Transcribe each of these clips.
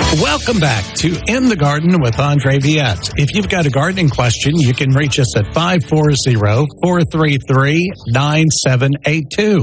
Welcome back to In the Garden with Andre Viette. If you've got a gardening question, you can reach us at 540-433-9782.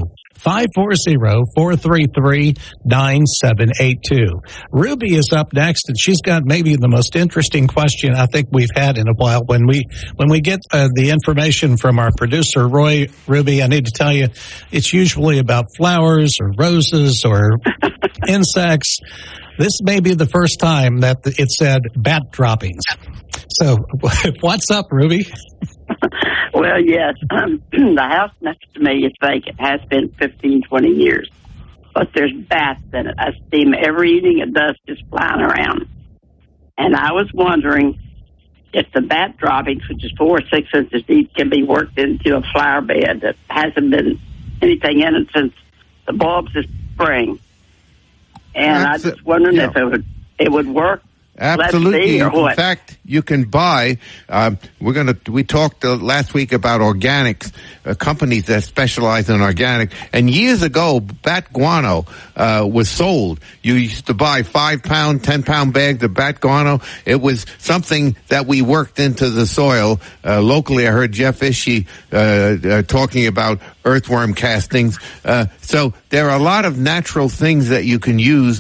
540-433-9782. Ruby is up next, and she's got maybe the most interesting question I think we've had in a while. When we get the information from our producer, Roy, Ruby, I need to tell you, it's usually about flowers or roses or insects. This may be the first time that it said bat droppings. So what's up, Ruby? Well, yes. The house next to me is vacant. Has been 15, 20 years. But there's bats in it. I see them every evening at dusk just flying around. And I was wondering if the bat droppings, which is 4 or 6 inches deep, can be worked into a flower bed that hasn't been anything in it since the bulbs this spring. And I was just wondering if it would work. Absolutely. Or what? In fact, you can buy. We talked last week about organics, companies that specialize in organic. And years ago, bat guano was sold. You used to buy 5-pound, 10-pound bags of bat guano. It was something that we worked into the soil. Locally, I heard Jeff Ishii talking about earthworm castings. So there are a lot of natural things that you can use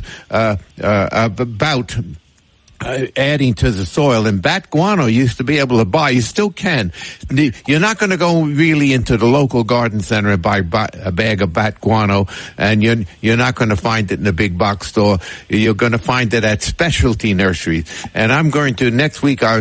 about adding to the soil. And bat guano used to be able to buy. You still can. You're not going to go really into the local garden center and buy a bag of bat guano, and you're not going to find it in the big box store. You're going to find it at specialty nurseries. And I'm going to next week. I'll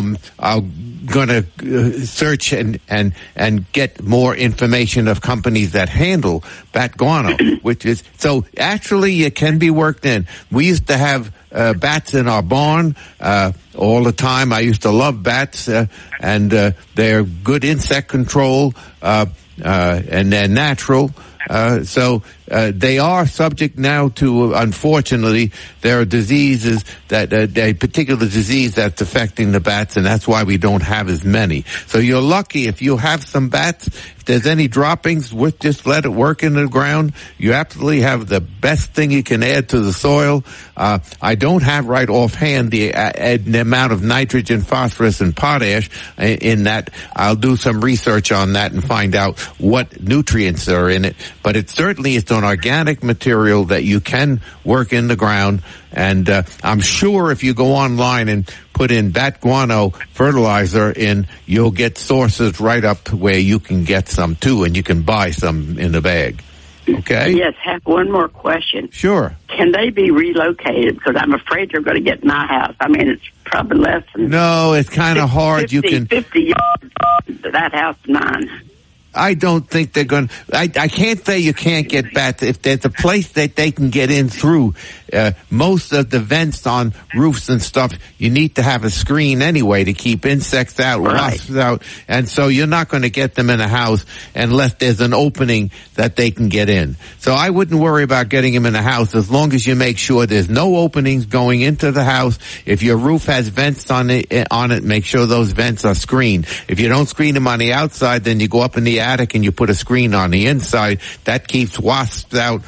going to search and get more information of companies that handle bat guano, which is so actually it can be worked in. We used to have bats in our barn all the time. I used to love bats, and they're good insect control, and they're natural. So they are subject now to, unfortunately, there are diseases that a particular disease that's affecting the bats, and that's why we don't have as many. So you're lucky if you have some bats. If there's any droppings, just let it work in the ground. You absolutely have the best thing you can add to the soil. I don't have right offhand the amount of nitrogen, phosphorus, and potash in that. I'll do some research on that and find out what nutrients are in it. But it certainly is an organic material that you can work in the ground. And I'm sure if you go online and put in bat guano fertilizer in, you'll get sources right up to where you can get some too, and you can buy some in the bag. Okay? Yes, have one more question. Sure. Can they be relocated? Because I'm afraid they're going to get in my house. I mean, it's probably less than... No, it's kind of hard. 50 yards to that house of mine. I don't think they're going to... I can't say you can't get bats. If there's a place that they can get in through, most of the vents on roofs and stuff, you need to have a screen anyway to keep insects out, wasps out, and so you're not going to get them in a house unless there's an opening that they can get in. So I wouldn't worry about getting them in a house as long as you make sure there's no openings going into the house. If your roof has vents on it, make sure those vents are screened. If you don't screen them on the outside, then you go up in the attic and you put a screen on the inside. That keeps wasps out,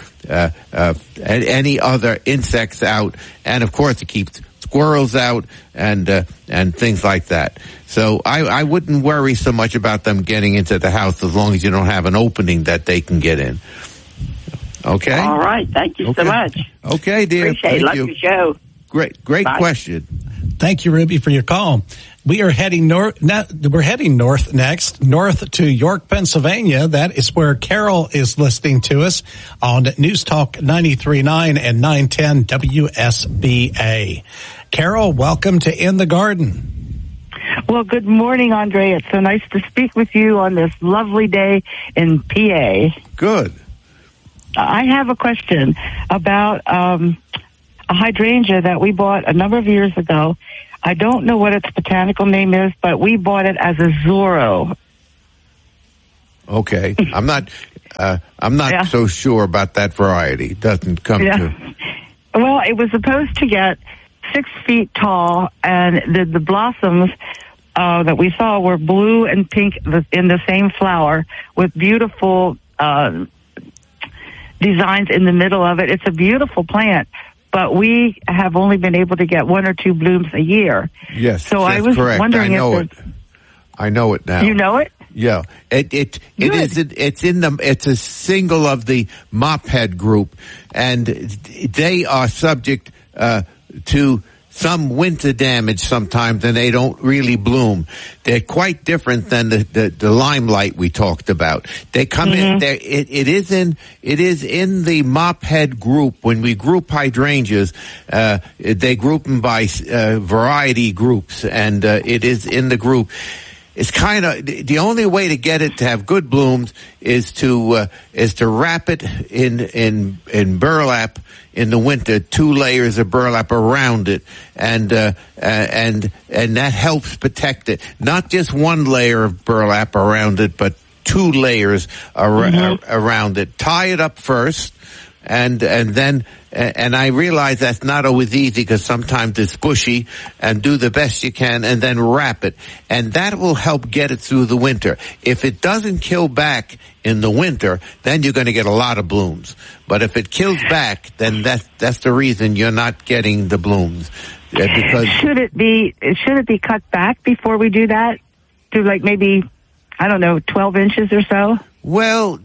any other insects out, and of course it keeps squirrels out and things like that. So I wouldn't worry so much about them getting into the house as long as you don't have an opening that they can get in. Okay? All right. Thank you so much. Okay, dear. Appreciate it. Love your show. Great Bye. question. Thank you, Ruby, for your call. We are heading north. We're heading north next, north to York, Pennsylvania. That is where Carol is listening to us on News Talk 93.9 and 910 WSBA. Carol, welcome to In the Garden. Well, good morning, Andre. It's so nice to speak with you on this lovely day in PA. Good. I have a question about a hydrangea that we bought a number of years ago. I don't know what its botanical name is, but we bought it as a Zorro. Okay. I'm not so sure about that variety. It doesn't come to... Well, it was supposed to get 6 feet tall, and the blossoms that we saw were blue and pink in the same flower with beautiful designs in the middle of it. It's a beautiful plant, but we have only been able to get 1 or 2 blooms a year. Yes, so that's I was correct. wondering I know it now. You know it? Yeah, it's a single of the mophead group, and they are subject to some winter damage sometimes, and they don't really bloom. They're quite different than the limelight we talked about. They come in there. It is in the mophead group. When we group hydrangeas, they group them by variety groups, and it is in the group. It's kind of the only way to get it to have good blooms is to wrap it in burlap in the winter, 2 layers of burlap around it, and that helps protect it. Not just 1 layer of burlap around it, but 2 layers around it. Tie it up first, and then. And I realize that's not always easy because sometimes it's bushy, and do the best you can and then wrap it. And that will help get it through the winter. If it doesn't kill back in the winter, then you're going to get a lot of blooms. But if it kills back, then that's the reason you're not getting the blooms. Because should it be cut back before we do that to like maybe, I don't know, 12 inches or so? Well,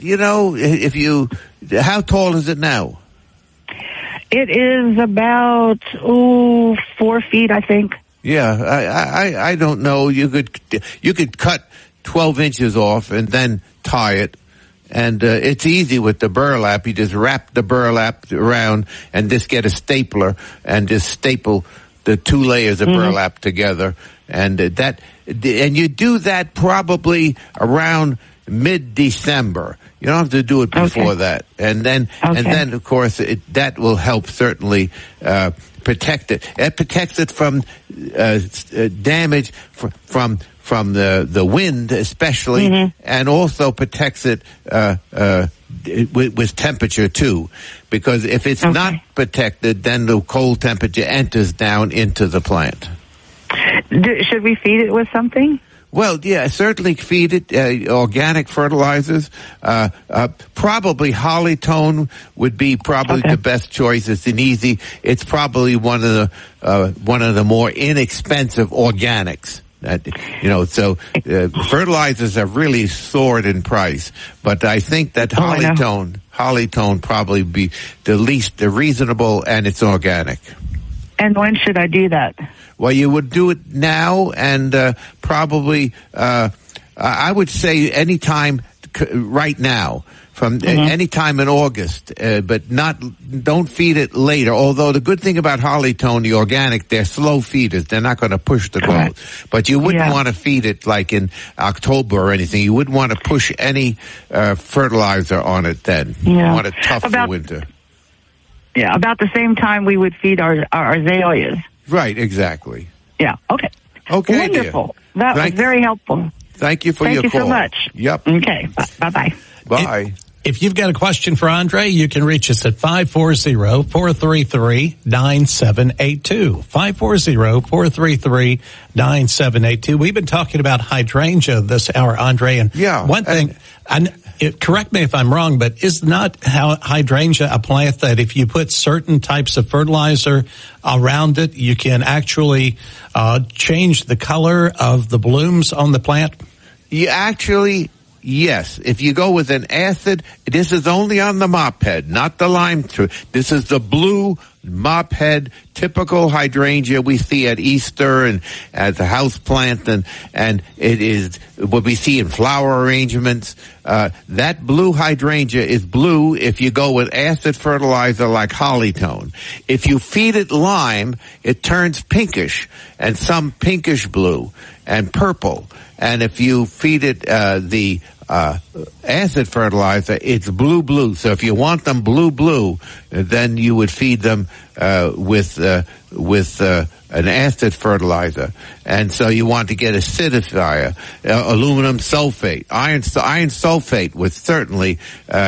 how tall is it now? It is about 4 feet, I think. Yeah, I don't know. You could cut 12 inches off and then tie it, and it's easy with the burlap. You just wrap the burlap around and just get a stapler and just staple the 2 layers of burlap together, and you do that probably around mid-December. You don't have to do it before that. And then, of course, that will help certainly protect it. It protects it from damage from the wind, especially, and also protects it with temperature too. Because if it's not protected, then the cold temperature enters down into the plant. Should we feed it with something? Well, yeah, certainly feed it organic fertilizers. Probably Holly-tone would be the best choice. It's probably one of the more inexpensive organics. Fertilizers have really soared in price, but I think that Holly-tone probably be the least reasonable, and it's organic. And when should I do that? Well, you would do it now, and probably I would say any time right now, from any time in August, but don't feed it later. Although the good thing about Holly-tone, the organic, they're slow feeders. They're not going to push the growth. But you wouldn't want to feed it like in October or anything. You wouldn't want to push any fertilizer on it then. You want it tough for winter. Yeah, about the same time we would feed our azaleas. Right, exactly. Yeah, okay. Okay, wonderful. Dear. That was very helpful. Thank you for your call. Thank you so much. Yep. Okay, bye-bye. Bye. If you've got a question for Andre, you can reach us at 540-433-9782. 540-433-9782. We've been talking about hydrangea this hour, Andre, and one thing, correct me if I'm wrong, but is not hydrangea a plant that if you put certain types of fertilizer around it, you can actually change the color of the blooms on the plant? Yes, if you go with an acid, this is only on the mophead, not the lime tree. This is the blue mophead, typical hydrangea we see at Easter and as a house plant, and it is what we see in flower arrangements. That blue hydrangea is blue if you go with acid fertilizer like Holly-tone. If you feed it lime, it turns pinkish, and some pinkish blue and purple. And if you feed it the acid fertilizer, it's blue. So if you want them blue, then you would feed them with an acid fertilizer. And so you want to get acidifier, aluminum sulfate, iron sulfate would certainly